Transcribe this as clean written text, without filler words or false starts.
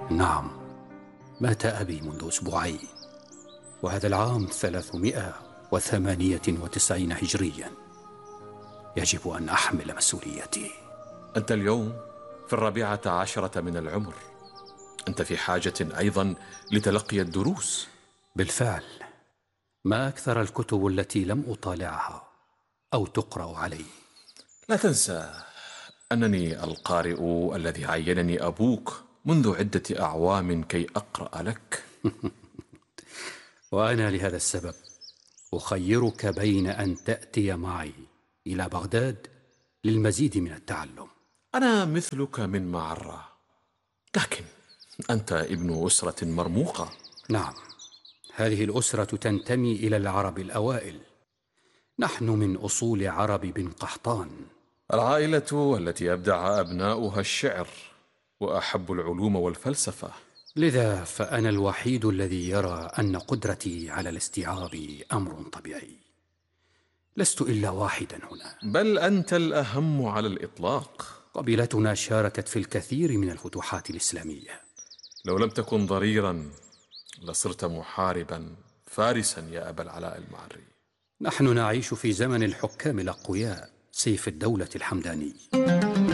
نعم، مات أبي منذ أسبوعين، وهذا العام 398 هجريا. يجب أن أحمل مسؤوليتي. أنت اليوم في 14 من العمر. أنت في حاجة أيضا لتلقي الدروس. بالفعل، ما أكثر الكتب التي لم أطالعها أو تقرأ علي. لا تنسى أنني القارئ الذي عينني أبوك منذ عدة أعوام كي أقرأ لك. وأنا لهذا السبب أخيرك بين أن تأتي معي إلى بغداد للمزيد من التعلم. أنا مثلك من معرة، لكن أنت ابن أسرة مرموقة. نعم، هذه الأسرة تنتمي إلى العرب الأوائل. نحن من أصول عرب بن قحطان، العائلة التي أبدع أبناؤها الشعر وأحب العلوم والفلسفة. لذا فأنا الوحيد الذي يرى أن قدرتي على الاستيعاب أمر طبيعي. لست إلا واحدا هنا. بل أنت الأهم على الإطلاق. قبيلتنا شاركت في الكثير من الفتوحات الإسلامية. لو لم تكن ضريرا لصرت محاربا فارسا يا أبا العلاء المعري. نحن نعيش في زمن الحكام الأقوياء سيف الدولة الحمداني.